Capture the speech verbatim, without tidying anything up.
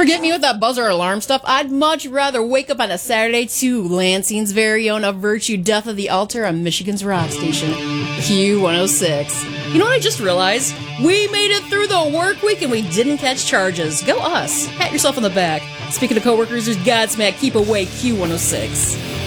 Forget me with that buzzer alarm stuff. I'd much rather wake up on a Saturday to Lansing's very own A Virtue Death of the Altar on Michigan's rock station, Q one oh six. You know what I just realized? We made it through the work week and we didn't catch charges. Go us. Pat yourself on the back. Speaking of coworkers, there's Godsmack. Keep away, Q one oh six.